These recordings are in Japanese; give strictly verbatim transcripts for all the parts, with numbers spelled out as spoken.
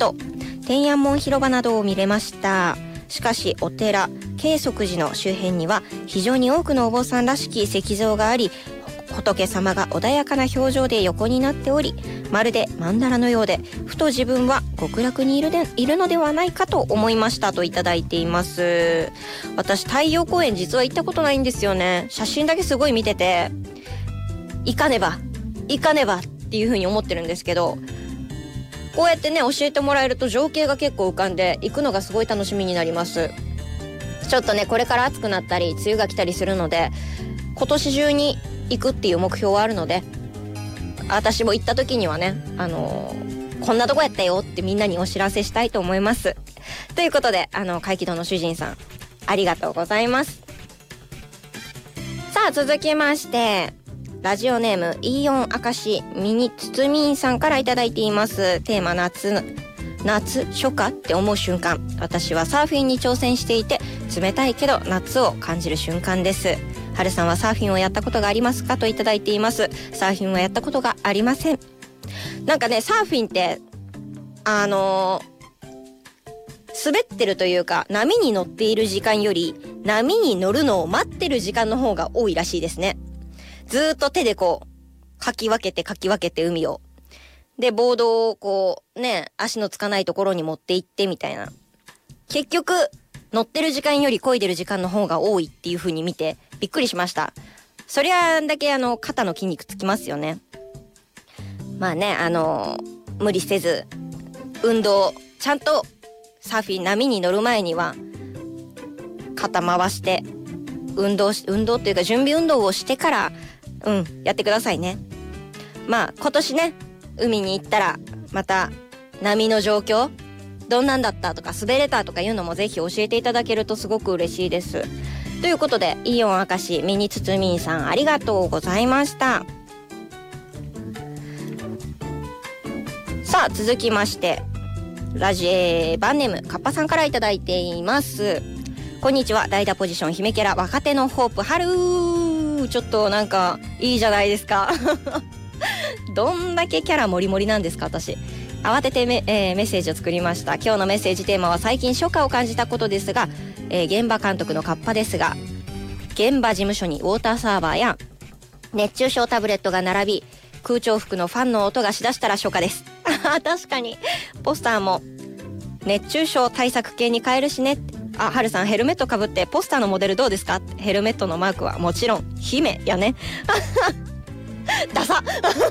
ト、天安門広場などを見れました。しかしお寺慶則寺の周辺には非常に多くのお坊さんらしき石像があり、仏様が穏やかな表情で横になっており、まるで曼荼羅のようで、ふと自分は極楽にいるでいるのではないかと思いましたといただいています。私太陽公園実は行ったことないんですよね。写真だけすごい見てて、行かねば行かねばっていう風に思ってるんですけど、こうやってね教えてもらえると情景が結構浮かんで行くのがすごい楽しみになります。ちょっとねこれから暑くなったり梅雨が来たりするので、今年中に行くっていう目標はあるので、私も行った時にはね、あのー、こんなとこやったよってみんなにお知らせしたいと思います。ということで、あの怪奇堂の主人さんありがとうございます。さあ続きまして、ラジオネームイーオン明石ミニつつみんさんからいただいています。テーマ夏夏初夏って思う瞬間。私はサーフィンに挑戦していて、冷たいけど夏を感じる瞬間です。はるさんはサーフィンをやったことがありますかといただいています。サーフィンはやったことがありません。なんかねサーフィンってあのー、滑ってるというか波に乗っている時間より波に乗るのを待ってる時間の方が多いらしいですね。ずーっと手でこうかき分けてかき分けて海をでボードをこうね足のつかないところに持って行ってみたいな、結局乗ってる時間より漕いでる時間の方が多いっていう風に見てびっくりしました。そりゃあんだけあの肩の筋肉つきますよね。まあねあの無理せず運動ちゃんとサーフィン波に乗る前には肩回して運動し運動っていうか準備運動をしてからうんやってくださいね。まあ今年ね海に行ったらまた波の状況どんなんだったとか滑れたとかいうのもぜひ教えていただけるとすごく嬉しいです。ということでイオン明石ミニつつみんさんありがとうございました。さあ続きましてラジエバンネームカッパさんからいただいています。こんにちは、代打ポジション姫キャラ若手のホープ春。ちょっとなんかいいじゃないですかどんだけキャラモリモリなんですか私。慌ててメ、えー、メッセージを作りました。今日のメッセージテーマは最近初夏を感じたことですが、えー、現場監督のカッパですが、現場事務所にウォーターサーバーや熱中症タブレットが並び、空調服のファンの音がしだしたら初夏です確かにポスターも熱中症対策系に変えるしね。あ、はるさんヘルメットかぶってポスターのモデルどうですか。ヘルメットのマークはもちろん姫やねダサ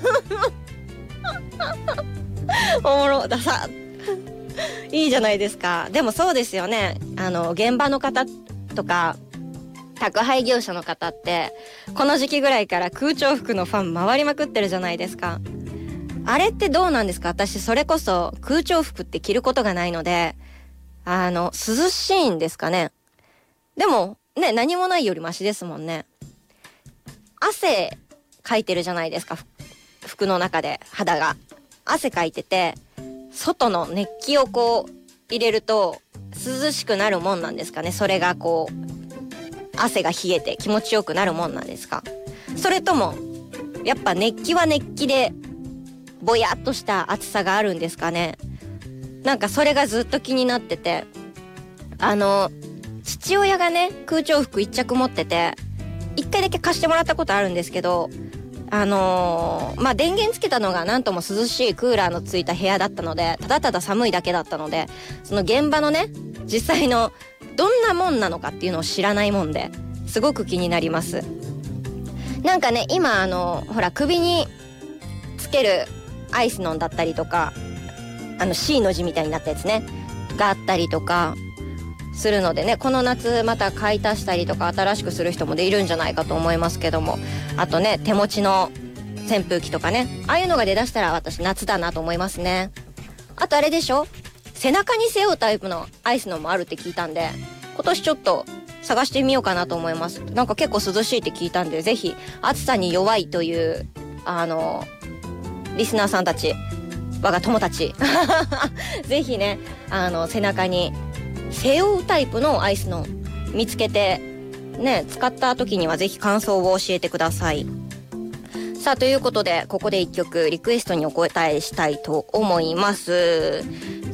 おもろダサいいじゃないですか。でもそうですよね、あの現場の方とか宅配業者の方ってこの時期ぐらいから空調服のファン回りまくってるじゃないですか。あれってどうなんですか。私それこそ空調服って着ることがないので、あの涼しいんですかね。でもね何もないよりマシですもんね。汗かいてるじゃないですか、服の中で肌が汗かいてて、外の熱気をこう入れると涼しくなるもんなんですかね。それがこう汗が冷えて気持ちよくなるもんなんですか。それともやっぱ熱気は熱気でぼやっとした暑さがあるんですかね。なんかそれがずっと気になってて、あの父親がね空調服一着持ってて一回だけ貸してもらったことあるんですけど、あのー、まあ電源つけたのがなんとも涼しいクーラーのついた部屋だったので、ただただ寒いだけだったので、その現場のね実際のどんなもんなのかっていうのを知らないもんですごく気になります。なんかね今あのほら首につけるアイスノンだったりとか、あの C の字みたいになったやつねがあったりとかするのでね、この夏また買い足したりとか新しくする人もでいるんじゃないかと思いますけども、あとね手持ちの扇風機とかね、ああいうのが出だしたら私夏だなと思いますね。あとあれでしょ、背中に背負うタイプのアイスのもあるって聞いたんで、今年ちょっと探してみようかなと思います。なんか結構涼しいって聞いたんで、ぜひ暑さに弱いというあのリスナーさんたち、我が友達ぜひねあの背中に背負うタイプのアイスの見つけてね使った時にはぜひ感想を教えてください。さあということでここで一曲リクエストにお答えしたいと思います。